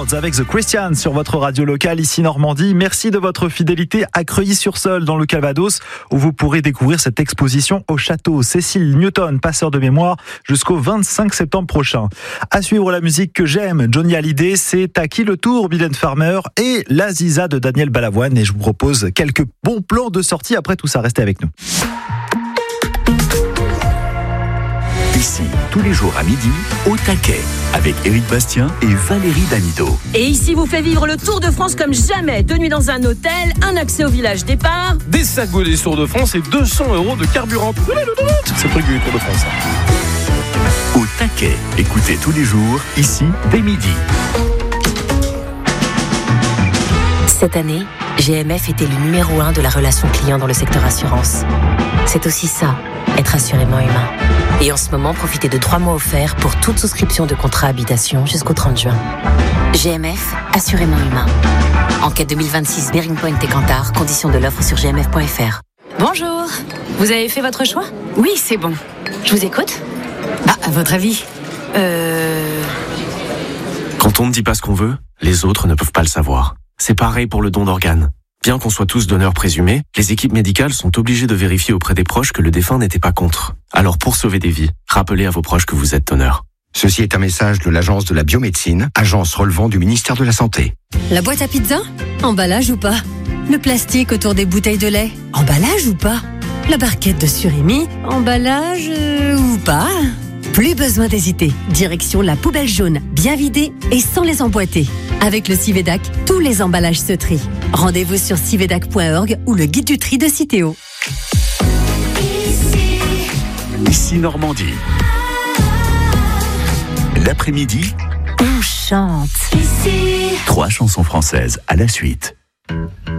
Words avec The Christians sur votre radio locale ici Normandie. Merci de votre fidélité à Creuilly-sur-Seulles dans le Calvados où vous pourrez découvrir cette exposition au château Cécile Newton, passeur de mémoire, jusqu'au 25 septembre prochain. À suivre la musique que j'aime, Johnny Hallyday, c'est À qui le tour, Mylène Farmer et La Ziza de Daniel Balavoine. Et je vous propose quelques bons plans de sortie. Après tout ça, restez avec nous. Ici, tous les jours à midi, au taquet, avec Éric Bastien et Valérie Damido. Et ici vous fait vivre le Tour de France comme jamais. 2 nuits dans un hôtel, un accès au village départ, des sacs godets Tour de France et 200 € de carburant. C'est le truc du Tour de France. Au taquet, écoutez tous les jours, ici, dès midi. Cette année, GMF était le numéro 1 de la relation client dans le secteur assurance. C'est aussi ça, être assurément humain. Et en ce moment, profitez de 3 mois offerts pour toute souscription de contrat habitation jusqu'au 30 juin. GMF, assurément humain. Enquête 2026 Bearing Point et Cantar, conditions de l'offre sur gmf.fr. Bonjour, vous avez fait votre choix ? Oui, c'est bon. Je vous écoute ? À votre avis ? Quand on ne dit pas ce qu'on veut, les autres ne peuvent pas le savoir. C'est pareil pour le don d'organes. Bien qu'on soit tous donneurs présumés, les équipes médicales sont obligées de vérifier auprès des proches que le défunt n'était pas contre. Alors pour sauver des vies, rappelez à vos proches que vous êtes donneur. Ceci est un message de l'Agence de la biomédecine, agence relevant du ministère de la Santé. La boîte à pizza ? Emballage ou pas ? Le plastique autour des bouteilles de lait ? Emballage ou pas ? La barquette de surimi ? Emballage ou pas ? Plus besoin d'hésiter. Direction la poubelle jaune, bien vidée et sans les emboîter. Avec le Civedac, tous les emballages se trient. Rendez-vous sur civedac.org ou le guide du tri de Citeo. Ici Normandie. L'après-midi, on chante. 3 chansons françaises à la suite.